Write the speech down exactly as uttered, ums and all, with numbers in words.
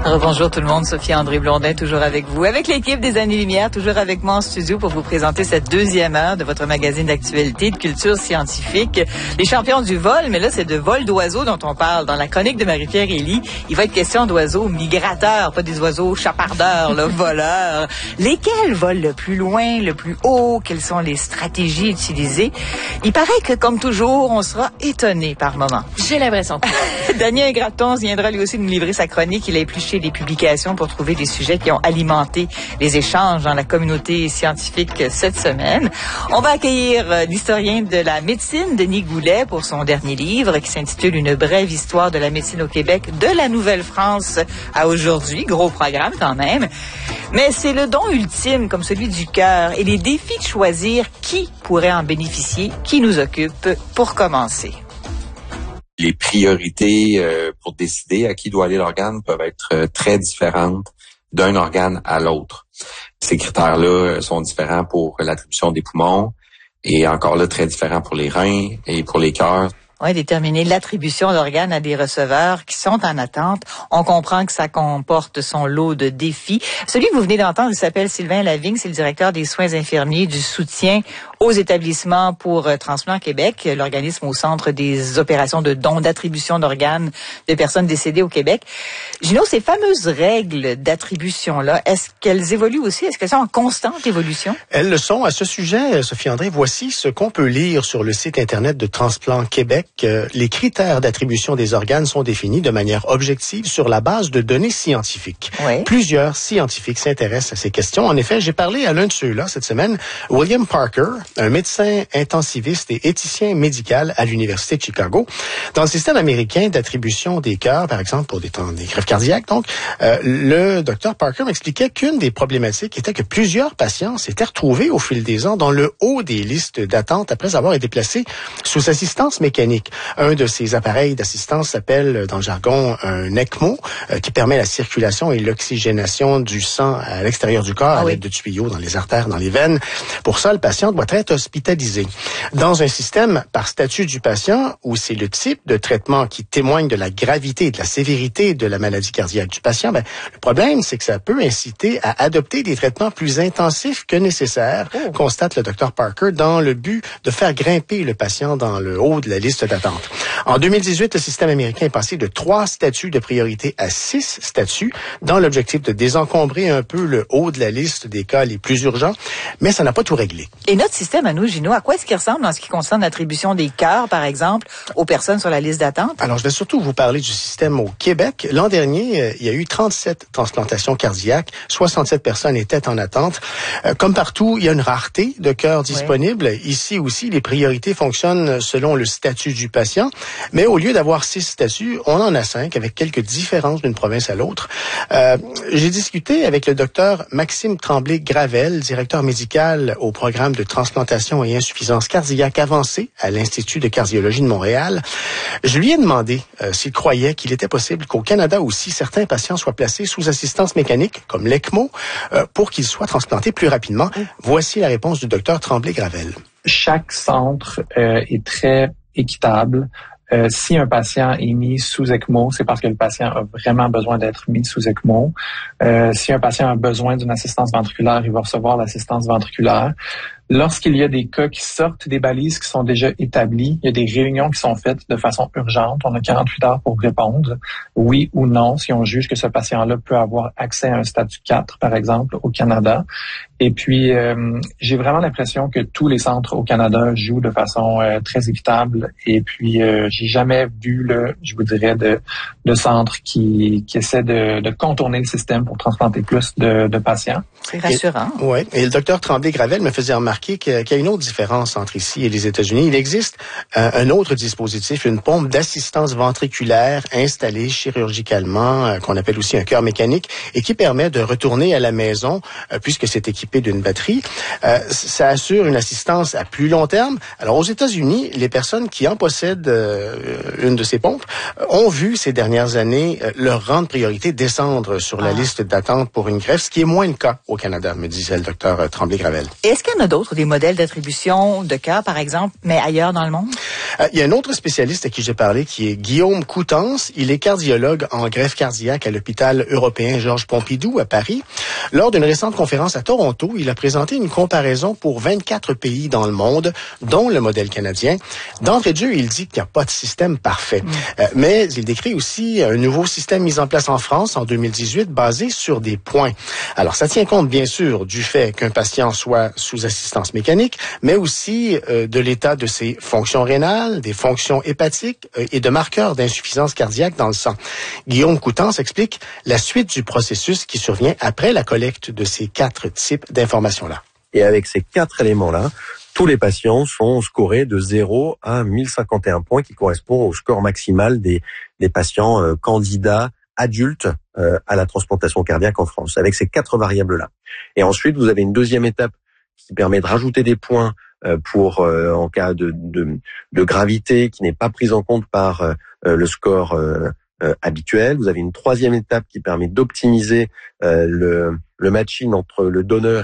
Bonjour tout le monde, Sophie André Blondin, toujours avec vous, avec l'équipe des Années-Lumière, toujours avec moi en studio pour vous présenter cette deuxième heure de votre magazine d'actualité de culture scientifique. Les champions du vol, mais là c'est de vol d'oiseaux dont on parle. Dans la chronique de Marie-Pierre Élie, il va être question d'oiseaux migrateurs, pas des oiseaux chapardeurs, là, voleurs. Lesquels volent le plus loin, le plus haut? Quelles sont les stratégies utilisées? Il paraît que, comme toujours, on sera étonné par moments. J'ai l'impression. Daniel Gratton viendra lui aussi nous livrer sa chronique. Il a épluché des publications pour trouver des sujets qui ont alimenté les échanges dans la communauté scientifique cette semaine. On va accueillir l'historien de la médecine, Denis Goulet, pour son dernier livre qui s'intitule « Une brève histoire de la médecine au Québec de la Nouvelle-France à aujourd'hui ». Gros programme quand même. Mais c'est le don ultime, comme celui du cœur, et les défis de choisir qui pourrait en bénéficier, qui nous occupe pour commencer. Les priorités euh, pour décider à qui doit aller l'organe peuvent être euh, très différentes d'un organe à l'autre. Ces critères-là sont différents pour l'attribution des poumons et encore là très différents pour les reins et pour les cœurs. Oui, déterminer l'attribution d'organes à des receveurs qui sont en attente. On comprend que ça comporte son lot de défis. Celui que vous venez d'entendre, il s'appelle Sylvain Lavigne, c'est le directeur des soins infirmiers du soutien aux établissements pour Transplant Québec, l'organisme au centre des opérations de dons d'attribution d'organes de personnes décédées au Québec. Gino, ces fameuses règles d'attribution-là, est-ce qu'elles évoluent aussi? Est-ce qu'elles sont en constante évolution? Elles le sont. À ce sujet, Sophie André, voici ce qu'on peut lire sur le site Internet de Transplant Québec. Les critères d'attribution des organes sont définis de manière objective sur la base de données scientifiques. Oui. Plusieurs scientifiques s'intéressent à ces questions. En effet, j'ai parlé à l'un de ceux-là cette semaine, William Parker, un médecin intensiviste et éthicien médical à l'Université de Chicago. Dans le système américain d'attribution des cœurs, par exemple, pour des, temps, des greffes cardiaques, donc, euh, le docteur Parker m'expliquait qu'une des problématiques était que plusieurs patients s'étaient retrouvés au fil des ans dans le haut des listes d'attente après avoir été placés sous assistance mécanique. Un de ces appareils d'assistance s'appelle, dans le jargon, un ECMO, euh, qui permet la circulation et l'oxygénation du sang à l'extérieur du corps ah, à l'aide oui. de tuyaux dans les artères, dans les veines. Pour ça, le patient doit être hospitalisé. Dans un système par statut du patient, où c'est le type de traitement qui témoigne de la gravité et de la sévérité de la maladie cardiaque du patient, ben, le problème, c'est que ça peut inciter à adopter des traitements plus intensifs que nécessaires, oh. constate le docteur Parker, dans le but de faire grimper le patient dans le haut de la liste d'attente. En deux mille dix-huit, le système américain est passé de trois statuts de priorité à six statuts dans l'objectif de désencombrer un peu le haut de la liste des cas les plus urgents, mais ça n'a pas tout réglé. Et notre système à nous, Gino, à quoi est-ce qu'il ressemble en ce qui concerne l'attribution des cœurs, par exemple, aux personnes sur la liste d'attente? Alors, je vais surtout vous parler du système au Québec. L'an dernier, il y a eu trente-sept transplantations cardiaques, soixante-sept personnes étaient en attente. Comme partout, il y a une rareté de cœurs disponibles. Oui. Ici aussi, les priorités fonctionnent selon le statut du patient, mais au lieu d'avoir six statuts, on en a cinq, avec quelques différences d'une province à l'autre. Euh, j'ai discuté avec le docteur Maxime Tremblay-Gravel, directeur médical au programme de transplantation et insuffisance cardiaque avancée à l'Institut de cardiologie de Montréal. Je lui ai demandé euh, s'il croyait qu'il était possible qu'au Canada aussi, certains patients soient placés sous assistance mécanique, comme l'ECMO, euh, pour qu'ils soient transplantés plus rapidement. Voici la réponse du docteur Tremblay-Gravel. Chaque centre euh, est très équitable. Euh, si un patient est mis sous ECMO, c'est parce que le patient a vraiment besoin d'être mis sous ECMO. Euh, si un patient a besoin d'une assistance ventriculaire, il va recevoir l'assistance ventriculaire. Lorsqu'il y a des cas qui sortent des balises qui sont déjà établies, il y a des réunions qui sont faites de façon urgente. On a quarante-huit heures pour répondre, oui ou non, si on juge que ce patient-là peut avoir accès à un statut quatre, par exemple, au Canada. Et puis, euh, j'ai vraiment l'impression que tous les centres au Canada jouent de façon euh, très équitable. Et puis, euh, j'ai jamais vu, le, je vous dirais, de, de centre qui, qui essaie de, de contourner le système pour transplanter plus de, de patients. C'est rassurant. Oui. Et le docteur Tremblay-Gravel me faisait remarquer qu'il y a une autre différence entre ici et les États-Unis. Il existe euh, un autre dispositif, une pompe d'assistance ventriculaire installée chirurgicalement, euh, qu'on appelle aussi un cœur mécanique, et qui permet de retourner à la maison, euh, puisque c'est équipé d'une batterie. Euh, ça assure une assistance à plus long terme. Alors, aux États-Unis, les personnes qui en possèdent euh, une de ces pompes euh, ont vu ces dernières années euh, leur rang de priorité descendre sur la ah. liste d'attente pour une greffe, ce qui est moins le cas au Canada, me disait le docteur Tremblay-Gravel. Est-ce qu'il y en a d'autres d'autres, des modèles d'attribution de cœur, par exemple, mais ailleurs dans le monde? Euh, il y a un autre spécialiste à qui j'ai parlé qui est Guillaume Coutances. Il est cardiologue en greffe cardiaque à l'hôpital européen Georges Pompidou à Paris. Lors d'une récente conférence à Toronto, il a présenté une comparaison pour vingt-quatre pays dans le monde, dont le modèle canadien. D'entrée de jeu, il dit qu'il n'y a pas de système parfait. Mmh. Euh, mais il décrit aussi un nouveau système mis en place en France en deux mille dix-huit basé sur des points. Alors, ça tient compte, bien sûr, du fait qu'un patient soit sous assistance mécanique, mais aussi euh, de l'état de ses fonctions rénales, des fonctions hépatiques euh, et de marqueurs d'insuffisance cardiaque dans le sang. Guillaume Coutances explique la suite du processus qui survient après la collecte de ces quatre types d'informations-là. Et avec ces quatre éléments-là, tous les patients sont scorés de zéro à mille cinquante et un points, qui correspond au score maximal des, des patients euh, candidats adultes euh, à la transplantation cardiaque en France, avec ces quatre variables-là. Et ensuite, vous avez une deuxième étape qui permet de rajouter des points euh, pour euh, en cas de, de, de gravité qui n'est pas prise en compte par euh, le score euh, euh, habituel. Vous avez une troisième étape qui permet d'optimiser euh, le, le matching entre le donneur